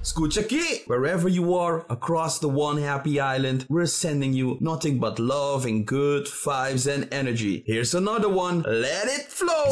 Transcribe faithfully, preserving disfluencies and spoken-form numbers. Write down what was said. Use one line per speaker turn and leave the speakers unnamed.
Escucha aquí! Wherever you are across the one happy island, we're sending you nothing but love and good vibes and energy. Here's another one. Let it flow!